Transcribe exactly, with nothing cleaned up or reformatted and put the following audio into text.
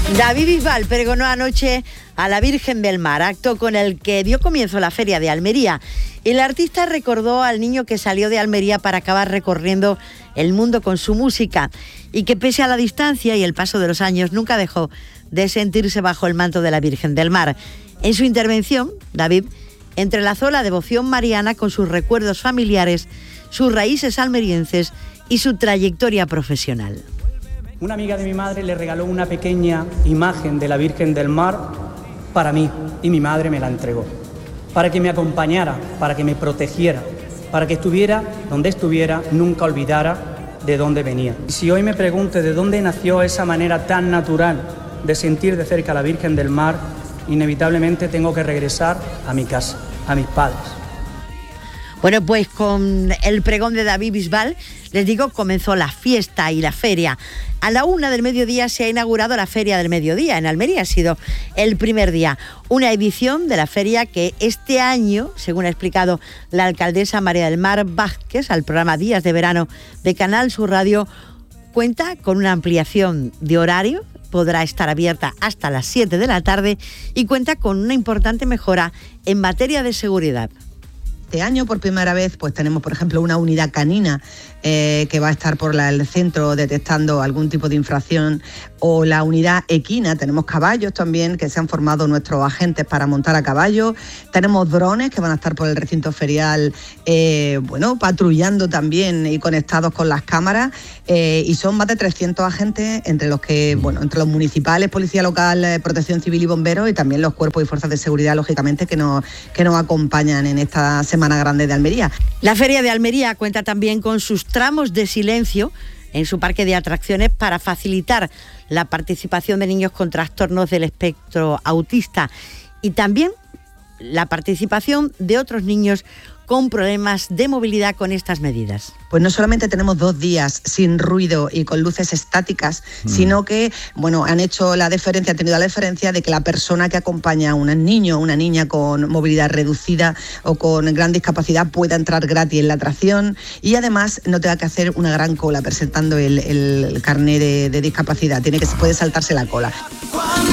David Bisbal pregonó anoche a la Virgen del Mar, acto con el que dio comienzo la Feria de Almería. El artista recordó al niño que salió de Almería para acabar recorriendo el mundo con su música y que pese a la distancia y el paso de los años nunca dejó de sentirse bajo el manto de la Virgen del Mar. En su intervención, David entrelazó la devoción mariana con sus recuerdos familiares, sus raíces almerienses y su trayectoria profesional. Una amiga de mi madre le regaló una pequeña imagen de la Virgen del Mar para mí y mi madre me la entregó, para que me acompañara, para que me protegiera, para que estuviera donde estuviera, nunca olvidara de dónde venía. Y si hoy me pregunto de dónde nació esa manera tan natural de sentir de cerca a la Virgen del Mar, inevitablemente tengo que regresar a mi casa, a mis padres. Bueno, pues con el pregón de David Bisbal, les digo, comenzó la fiesta y la feria. A la una del mediodía se ha inaugurado la Feria del Mediodía. En Almería ha sido el primer día. Una edición de la feria que este año, según ha explicado la alcaldesa María del Mar Vázquez al programa Días de Verano de Canal Sur Radio, cuenta con una ampliación de horario. Podrá estar abierta hasta las siete de la tarde y cuenta con una importante mejora en materia de seguridad. Este año, por primera vez, pues tenemos, por ejemplo, una unidad canina eh, que va a estar por la, el centro detectando algún tipo de infracción, o la unidad equina. Tenemos caballos también que se han formado nuestros agentes para montar a caballo. Tenemos drones que van a estar por el recinto ferial, eh, bueno, patrullando también y conectados con las cámaras. Eh, y son más de trescientos agentes, entre los que, bueno, entre los municipales, policía local, eh, protección civil y bomberos, y también los cuerpos y fuerzas de seguridad, lógicamente, que nos, que nos acompañan en esta Semana Grande de Almería. La Feria de Almería cuenta también con sus tramos de silencio en su parque de atracciones para facilitar la participación de niños con trastornos del espectro autista y también la participación de otros niños con problemas de movilidad con estas medidas. Pues no solamente tenemos dos días sin ruido y con luces estáticas, mm. sino que, bueno, han hecho la diferencia, han tenido la diferencia de que la persona que acompaña a un niño o una niña con movilidad reducida o con gran discapacidad pueda entrar gratis en la atracción y además no tenga que hacer una gran cola presentando el, el carné de, de discapacidad, tiene que puede saltarse la cola.